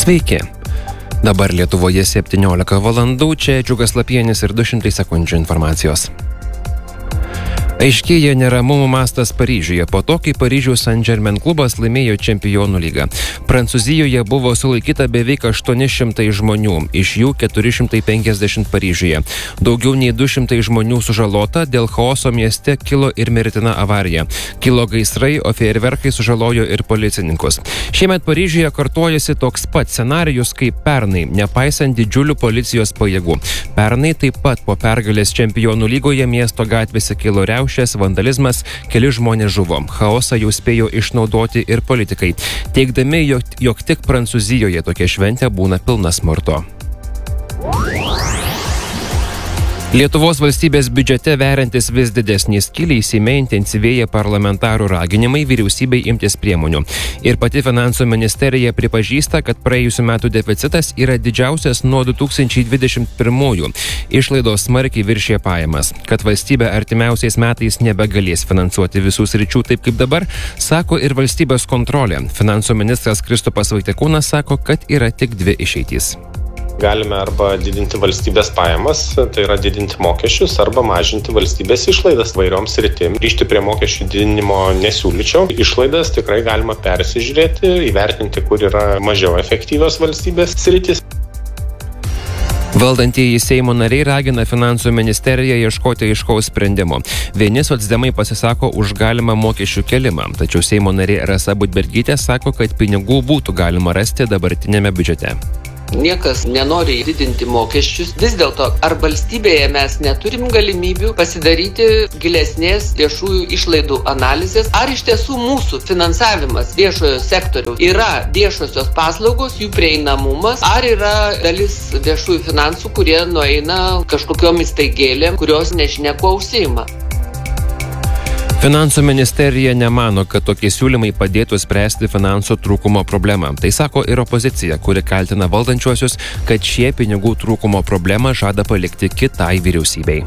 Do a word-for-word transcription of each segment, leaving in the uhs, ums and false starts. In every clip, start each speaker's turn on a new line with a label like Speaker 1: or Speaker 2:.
Speaker 1: Sveiki. Dabar Lietuvoje septyniolika valandų, čia Džiugas Lapienis ir du šimtai sekundžių informacijos. Aiškėja neramumų mastas Paryžiuje po to, kai Paryžiaus Saint-Germain klubas laimėjo Čempionų lygą. Prancūzijoje buvo sulaikyta beveik aštuoni šimtai žmonių, iš jų keturi šimtai penkiasdešimt Paryžiuje. Daugiau nei du šimtai žmonių sužalota, dėl chaoso mieste kilo ir mirtina avarija. Kilo gaisrai, o fejerverkai sužalojo ir policininkus. Šiemet Paryžiuje kartojasi toks pat scenarijus kaip pernai, nepaisant didžiulių policijos pajėgų. Pernai taip pat po pergalės Čempionų lygoje miesto gatvėse kilo riaušės, vandalizmas, keli žmonės žuvo. Chaosą jau spėjo išnaudoti ir politikai, teigdami, jog, jog tik Prancūzijoje tokia šventė būna pilna smurto. Lietuvos valstybės biudžete veriantis vis didesnį skylį Seime intensyvėja parlamentarų raginimai vyriausybei imtis priemonių. Ir pati finansų ministerija pripažįsta, kad praėjusių metų deficitas yra didžiausias nuo du tūkstančiai dvidešimt pirmųjų. Išlaidos smarkiai viršė pajamas. Kad valstybė artimiausiais metais nebegalės finansuoti visų sričių taip kaip dabar, sako ir valstybės kontrolė. Finansų ministras Kristupas Vaitekūnas sako, kad yra tik dvi išeitys.
Speaker 2: Galime arba didinti valstybės pajamas, tai yra didinti mokesčius, arba mažinti valstybės išlaidas vairioms sritim. Grįžti prie mokesčių didinimo nesiūlyčiau. Išlaidas tikrai galima persižiūrėti, įvertinti, kur yra mažiau efektyvios valstybės sritis.
Speaker 1: Valdantieji Seimo nariai ragina finansų ministeriją ieškoti aiškaus sprendimo. Vieni socdemai pasisako už galimą mokesčių kelimą, tačiau Seimo narė Rasa Budbergytė sako, kad pinigų būtų galima rasti dabartinėme biudžete.
Speaker 3: Niekas nenori didinti mokesčius. Vis dėlto, ar valstybėje mes neturim galimybių pasidaryti gilesnės viešųjų išlaidų analizės, ar iš tiesų mūsų finansavimas viešojo sektorių yra viešosios paslaugos, jų prieinamumas, ar yra dalis viešųjų finansų, kurie nueina kažkokiom įstaigėlėm, kurios nežinia kuo užsiima.
Speaker 1: Finansų ministerija nemano, kad tokie siūlymai padėtų spręsti finansų trūkumo problemą. Tai sako ir opozicija, kuri kaltina valdančiuosius, kad šie pinigų trūkumo problemą žada palikti kitai vyriausybei.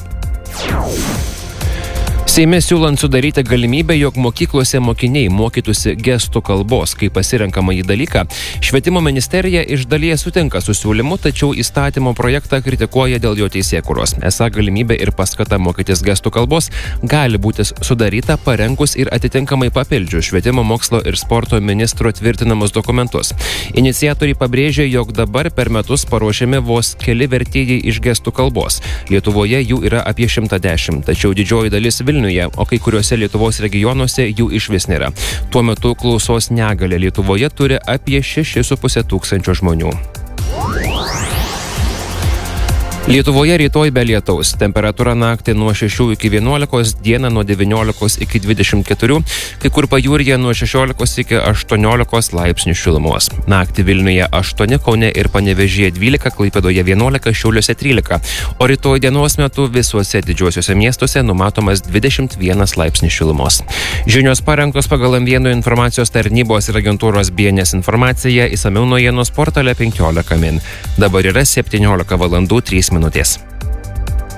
Speaker 1: Seime siūlant sudaryti galimybę, jog mokyklose mokiniai mokytųsi gestų kalbos kaip pasirenkamąjį dalyką, Švietimo ministerija iš dalies sutinka su siūlymu, tačiau įstatymo projektą kritikuoja dėl jo teisėkūros. Esą galimybė ir paskata mokytis gestų kalbos gali būti sudaryta parengus ir atitinkamai papildžius Švietimo mokslo ir sporto ministro tvirtinamus dokumentus. Iniciatoriai pabrėžia, jog dabar per metus paruošiami vos keli vertėjai iš gestų kalbos. Lietuvoje jų yra apie šimtą dešimt, tačiau didžioji dalis Vilniuje, o kai kuriuose Lietuvos regionuose jų išvis nėra. Tuo metu klausos negalią Lietuvoje turi apie šešis su puse tūkstančio žmonių. Lietuvoje rytoj be lietaus. Temperatūra naktį nuo šešių iki vienuolikos, dieną nuo devyniolikos iki dvidešimt keturių, kai kur pajūryje nuo šešiolikos iki aštuoniolikos laipsnių šilumos. Naktį Vilniuje aštuoni, Kaune ir Panevėžyje dvylika, Klaipėdoje vienuolika, Šiauliuose trylika, o rytoj dienos metu visuose didžiuosiuose miestuose numatomas dvidešimt vienas laipsnis šilumos. Žinios parengtos pagal M vienas informacijos tarnybos ir agentūros B N S informaciją, išsamiau naujienos portale penkiolika min. Dabar yra septyniolika valandų trys minutės.